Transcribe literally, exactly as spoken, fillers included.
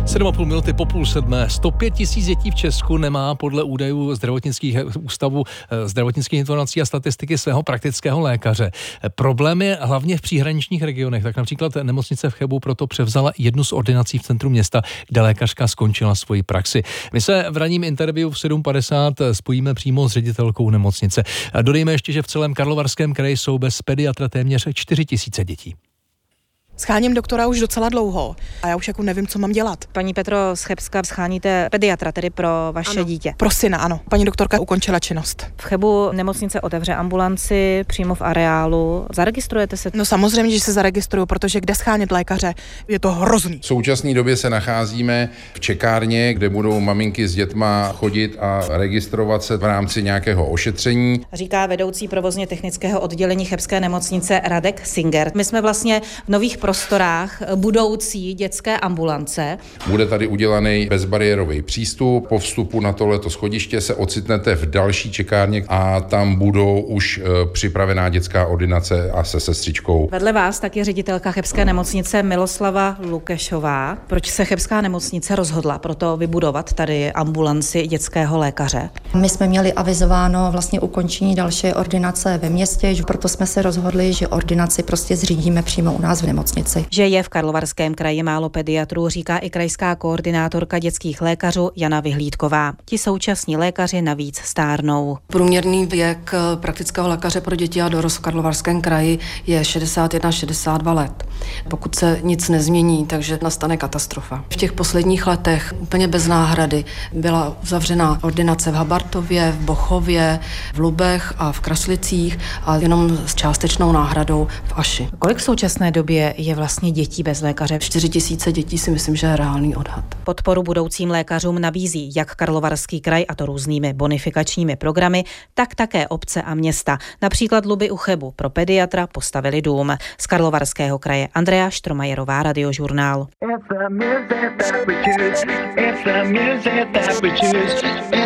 sedm a půl minuty po půl sedmé. sto pět tisíc dětí v Česku nemá podle údajů zdravotnických ústavů zdravotnických informací a statistiky svého praktického lékaře. Problém je hlavně v příhraničních regionech. Tak například nemocnice v Chebu proto převzala jednu z ordinací v centru města, kde lékařka skončila svoji praxi. My se v ranním interview v sedm padesát spojíme přímo s ředitelkou nemocnice. Dodejme ještě, že v celém Karlovarském kraji jsou bez pediatra téměř čtyři tisíce dětí. Scháním doktora už docela dlouho a já už jako nevím, co mám dělat. Paní Petro z Chebska, scháníte pediatra, tedy pro vaše ano, dítě. Pro syna, ano. Paní doktorka ukončila činnost. V Chebu nemocnice otevře ambulanci přímo v areálu. Zaregistrujete se? No samozřejmě, že se zaregistruju, protože kde schánět lékaře, je to hrozný. V současné době se nacházíme v čekárně, kde budou maminky s dětma chodit a registrovat se v rámci nějakého ošetření. Říká vedoucí provozně technického oddělení chebské nemocnice Radek Singer. My jsme vlastně v nových prostorách budoucí dětské ambulance. Bude tady udělaný bezbariérový přístup. Po vstupu na tohleto schodiště se ocitnete v další čekárně a tam budou už připravená dětská ordinace a se sestřičkou. Vedle vás tak je ředitelka chebské nemocnice Miloslava Lukešová. Proč se chebská nemocnice rozhodla proto vybudovat tady ambulanci dětského lékaře? My jsme měli avizováno vlastně ukončení další ordinace ve městě, proto jsme se rozhodli, že ordinaci prostě zřídíme přímo u nás v nemocnici. Že je v Karlovarském kraji málo pediatrů, říká i krajská koordinátorka dětských lékařů Jana Vyhlídková. Ti současní lékaři navíc stárnou. Průměrný věk praktického lékaře pro děti a dorost v Karlovarském kraji je šedesát jedna šedesát dva let. Pokud se nic nezmění, takže nastane katastrofa. V těch posledních letech úplně bez náhrady byla uzavřena ordinace v Habartově, v Bochově, v Lubech a v Kraslicích a jenom s částečnou náhradou v Aši. Kolik v současné době je vlastně dětí bez lékaře? čtyři tisíce dětí si myslím, že je reálný odhad. Podporu budoucím lékařům nabízí jak Karlovarský kraj, a to různými bonifikačními programy, tak také obce a města. Například Luby u Chebu pro pediatra postavili dům. Z Karlovarského kraje Andrea Štromajerová, Radiožurnál.